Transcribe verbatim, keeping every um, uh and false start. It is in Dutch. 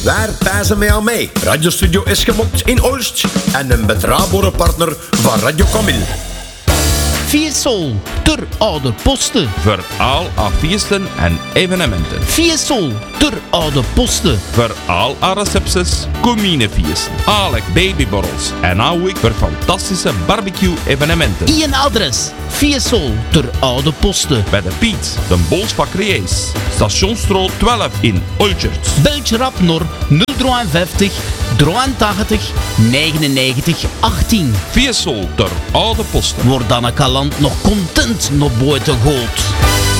Waar pijzen mij aan mee? Radiostudio is gemokt in Oost en een betrouwbare partner van Radio Camille. Fiesol, ter oude posten. Voor al haar feesten en evenementen. Fiesol, ter oude posten. Voor al haar recepties, communefeesten, alle babyborrels en hou ik voor fantastische barbecue-evenementen. Ien adres, Fiesol, ter oude posten. Bij de Piet, de Bolsbakkerijs, Stationsstraat twaalf in Olchert. Beltje rap naar nul vijfenvijftig, drieëntachtig, negenennegentig, achttien. Fiesol ter oude posten. Word dan een kalant nog content naar buiten gooit.